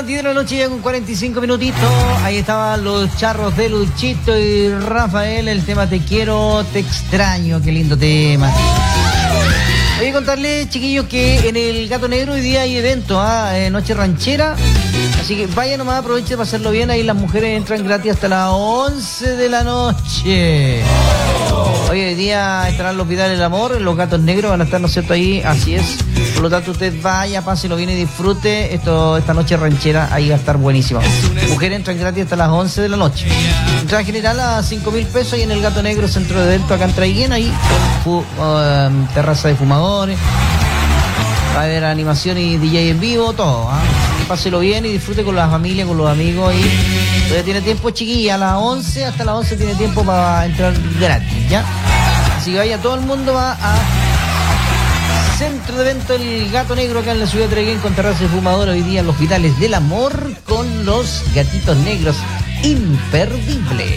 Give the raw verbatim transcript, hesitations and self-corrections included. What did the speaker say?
diez de la noche ya con cuarenta y cinco minutitos. Ahí estaban los charros de Luchito y Rafael. El tema Te quiero, te extraño. Qué lindo tema. Voy a contarles, chiquillos, que en el Gato Negro hoy día hay evento, ¿ah? eh, Noche Ranchera. Así que vayan nomás, aprovechen para hacerlo bien. Ahí las mujeres entran gratis hasta las once de la noche. Hoy, hoy día estarán los Vidal del Amor, los Gatos Negros van a estar, ¿no es cierto?, ahí, así es. Por lo tanto, usted vaya, páselo bien y disfrute esto, esta noche ranchera, ahí va a estar buenísima. Mujeres entran gratis hasta las once de la noche. Entrada general a cinco mil pesos y en el Gato Negro, centro de evento acá en Traiguén, ahí, fu, uh, terraza de fumadores, va a haber animación y D J en vivo, todo, ¿ah? Páselo bien y disfrute con la familia, con los amigos. Y todavía tiene tiempo, chiquilla, a las once, hasta las once tiene tiempo para entrar gratis, ¿ya? Así que vaya, todo el mundo va a Centro de Evento El Gato Negro acá en la ciudad de Traiguén con terraza de fumador. Hoy día los Vitales del Amor con los Gatitos Negros. Imperdible.